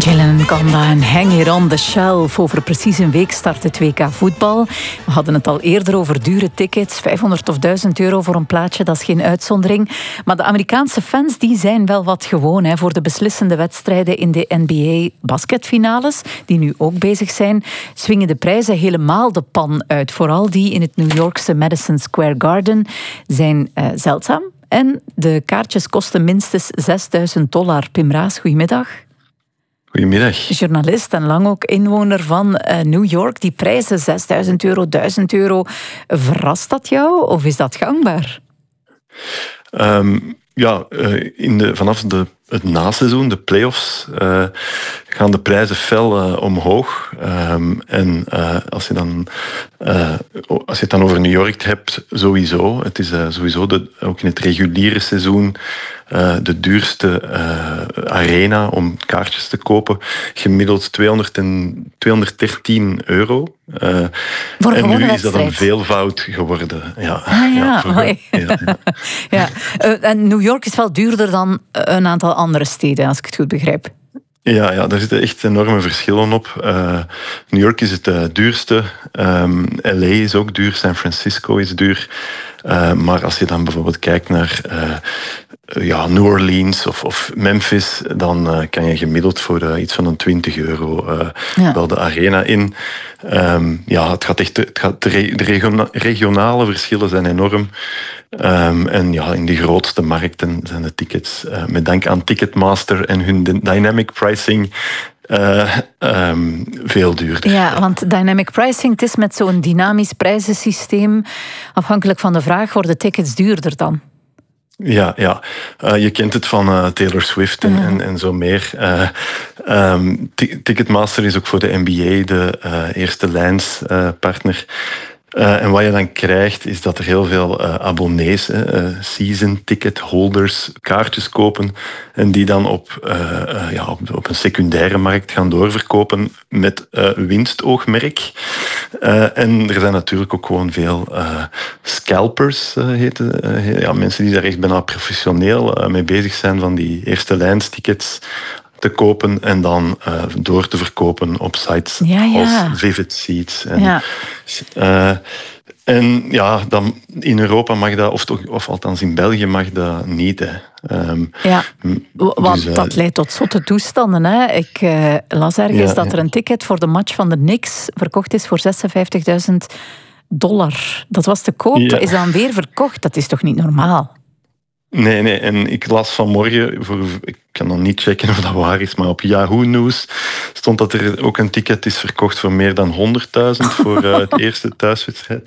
Jalen Kanda en Hang It On The Shelf. Over precies een week start het WK voetbal. We hadden het al eerder over dure tickets. 500 of 1000 euro voor een plaatje, dat is geen uitzondering. Maar de Amerikaanse fans die zijn wel wat gewoon voor de beslissende wedstrijden in de NBA-basketfinales, die nu ook bezig zijn, swingen de prijzen helemaal de pan uit. Vooral die in het New Yorkse Madison Square Garden zijn zeldzaam. En de kaartjes kosten minstens $6.000. Pim Raas, goedemiddag. Goedemiddag. Journalist en lang ook inwoner van New York. Die prijzen, €6.000, €1.000. Verrast dat jou of is dat gangbaar? Vanaf het naseizoen, de play-offs, gaan de prijzen fel omhoog. Als je het dan over New York hebt, sowieso. Het is sowieso ook in het reguliere seizoen de duurste arena om kaartjes te kopen. Gemiddeld 213 euro. En nu is dat een veelvoud geworden. En New York is wel duurder dan een aantal andere steden, als ik het goed begrijp. Ja, daar zitten echt enorme verschillen op. New York is het duurste. LA is ook duur. San Francisco is duur. Maar als je dan bijvoorbeeld kijkt naar New Orleans of Memphis, dan kan je gemiddeld voor iets van €20 wel de arena in. De regionale verschillen zijn enorm. In de grootste markten zijn de tickets, met dank aan Ticketmaster en hun dynamic pricing, veel duurder. Ja, want dynamic pricing, het is met zo'n dynamisch prijzensysteem. Afhankelijk van de vraag worden tickets duurder dan. Ja. Je kent het van Taylor Swift en zo meer. Ticketmaster is ook voor de NBA de eerste lijnspartner. En wat je dan krijgt, is dat er heel veel abonnees, season ticket holders, kaartjes kopen en die dan op een secundaire markt gaan doorverkopen met winstoogmerk. En er zijn natuurlijk ook gewoon veel scalpers, mensen die daar echt bijna professioneel mee bezig zijn, van die eerste lijnstickets te kopen en dan door te verkopen op sites als Vivid Seats. Dan in Europa mag dat, of althans in België mag dat niet. Want dat leidt tot zotte toestanden. Ik las ergens dat er een ticket voor de match van de Knicks verkocht is voor $56.000. Dat was te koop, is dan weer verkocht. Dat is toch niet normaal? Nee, en ik las vanmorgen, ik kan dan niet checken of dat waar is, maar op Yahoo News stond dat er ook een ticket is verkocht voor meer dan 100.000 voor het eerste thuiswedstrijd.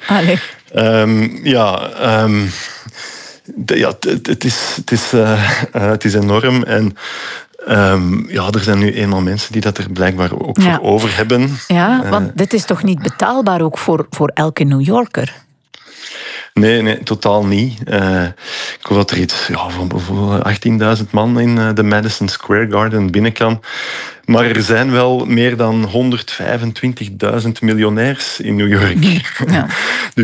Het is enorm en er zijn nu eenmaal mensen die dat er blijkbaar ook voor over hebben. Ja, want dit is toch niet betaalbaar ook voor elke New Yorker? Nee, totaal niet. Ik hoor dat er iets van bijvoorbeeld 18.000 man in de Madison Square Garden binnen kan. Maar er zijn wel meer dan 125.000 miljonairs in New York.